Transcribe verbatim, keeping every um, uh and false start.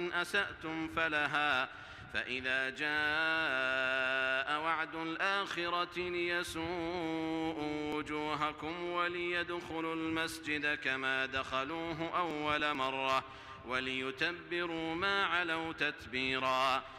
فإن أسأتم فلها فإذا جاء وعد الآخرة ليسوءوا وجوهكم وليدخلوا المسجد كما دخلوه أول مرة وليتبروا ما علوا تتبيرا